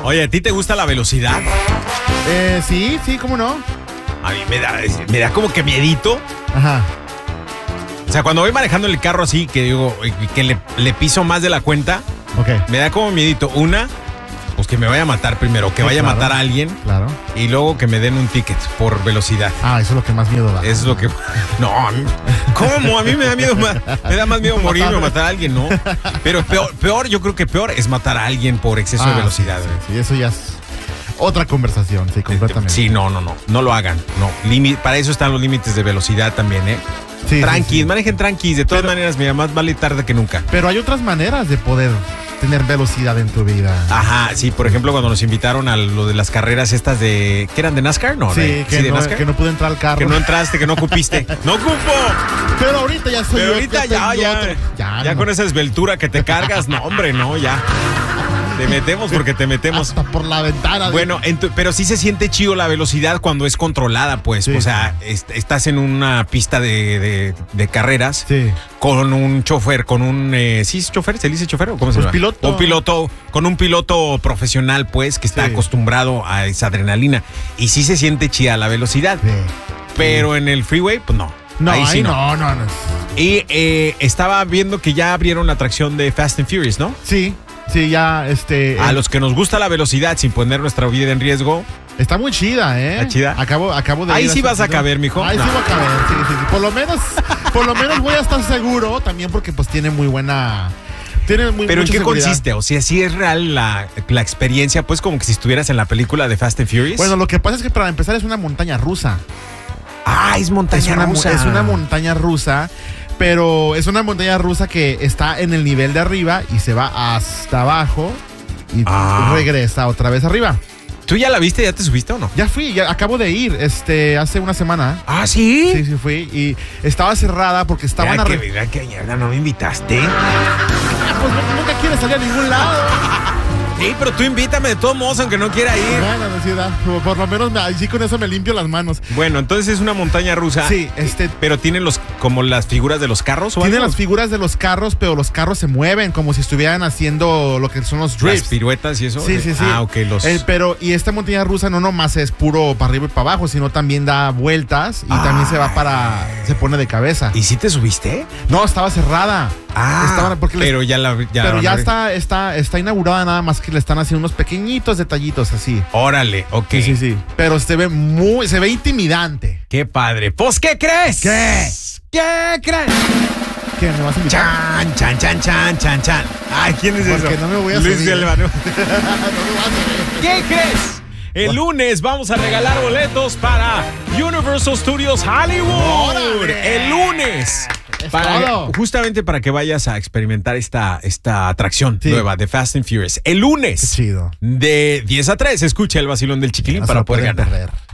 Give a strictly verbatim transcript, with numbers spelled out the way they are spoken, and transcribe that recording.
Oye, ¿a ti te gusta la velocidad? Eh, sí, sí, ¿cómo no? A mí me da, me da como que miedito. Ajá. O sea, cuando voy manejando el carro así, que digo, que le, le piso más de la cuenta, okay. Me da como miedito. Una, pues que me vaya a matar primero, que sí, vaya claro, a matar a alguien. Claro. Y luego que me den un ticket por velocidad. Ah, eso es lo que más miedo da. Eso es lo que... No, a mí... ¿Cómo? A mí me da miedo más... Me da más miedo morirme o matar a alguien, ¿no? Pero peor, peor, yo creo que peor es matar a alguien por exceso ah, de velocidad. Sí, sí, sí, eso ya es otra conversación, sí, completamente. Sí, no, no, no. No lo hagan. No. Limi- para eso están los límites de velocidad también, ¿eh? Sí, tranquis, sí, sí. Manejen tranquis. De todas pero, maneras, mira, más vale tarde que nunca. Pero hay otras maneras de poder tener velocidad en tu vida. Ajá, sí, por ejemplo, cuando nos invitaron a lo de las carreras estas de... ¿Qué eran? ¿De NASCAR? No, sí, de, que, sí, de no, NASCAR. que no pude entrar al carro. Que no entraste, que no ocupiste. ¡No ocupo! Pero ahorita ya soy Pero yo ahorita que ya, tengo ya, otro. ya. Ya no. Con esa esbeltura que te cargas, no, hombre, no, ya. Te metemos porque te metemos. Hasta por la ventana. Bueno, tu, pero sí se siente chido la velocidad cuando es controlada, pues. Sí, o sea, sí. est- estás en una pista de, de, de carreras sí. con un chofer, con un... Eh, ¿Sí es chofer? ¿Se dice chofer o cómo se llama? Un piloto. Un piloto, con un piloto profesional, pues, que está sí. acostumbrado a esa adrenalina. Y sí se siente chida la velocidad. Sí. Pero sí. en el freeway, pues no. No, ahí, ahí sí no. no, no, no. Y eh, estaba viendo que ya abrieron la atracción de Fast and Furious, ¿no? Sí. Sí, ya, este... A eh, los que nos gusta la velocidad sin poner nuestra vida en riesgo. Está muy chida, ¿eh? ¿Está chida? Acabo, acabo de Ahí ir sí a vas a caber, mijo. Ahí no. sí voy a caber, sí, sí, sí. Por lo menos, por lo menos voy a estar seguro también porque pues tiene muy buena... Tiene muy, ¿Pero en qué seguridad. consiste? O sea, sí es real la, la experiencia, pues como que si estuvieras en la película de Fast and Furious. Bueno, lo que pasa es que para empezar es una montaña rusa. Ah, es montaña es una, rusa. Es una montaña rusa. Pero es una montaña rusa que está en el nivel de arriba y se va hasta abajo y ah. regresa otra vez arriba. ¿Tú ya la viste? ¿Ya te subiste o no? Ya fui, ya acabo de ir este, hace una semana. ¿Ah, sí? Sí, sí fui. Y estaba cerrada porque estaban... Mira, que, mira que mierda, no me invitaste. Ah, pues nunca quieres salir a ningún lado. Sí, pero tú invítame de todos modos, aunque no quiera ir. Bueno, no, sí, da. Por, por lo menos me, sí, con eso me limpio las manos. Bueno, entonces es una montaña rusa. Sí, este. Pero tienen los, como las figuras de los carros, ¿o Tienen algo? las figuras de los carros, pero los carros se mueven como si estuvieran haciendo lo que son los drifts. Las piruetas y eso. Sí, sí, sí. Ah, ok, los. Eh, pero, y esta montaña rusa no nomás es puro para arriba y para abajo, sino también da vueltas y ah, también se va para. Se pone de cabeza. ¿Y si te subiste? No, estaba cerrada. Ah, estaba porque pero les, ya la. Ya pero la ya está, está, está inaugurada, nada más que le están haciendo unos pequeñitos detallitos así. Órale, ok. Sí, sí, sí. Pero se ve muy, se ve intimidante. Qué padre. ¿Pues qué crees? ¿Qué? ¿Qué crees? ¿Qué? ¿Me vas a invitar? Chan, chan, chan, chan, chan, chan. Ay, ¿quién es Porque eso? no me voy a Luis subir. Silva, ¿no? No me vas a ¿Qué crees? El lunes vamos a regalar boletos para Universal Studios Hollywood. ¡Órale! El lunes. Para, justamente para que vayas a experimentar esta, esta atracción sí. nueva de Fast and Furious. El lunes. Qué chido. De diez a tres, escucha el vacilón del Chiquilín para poder ganar. Perder.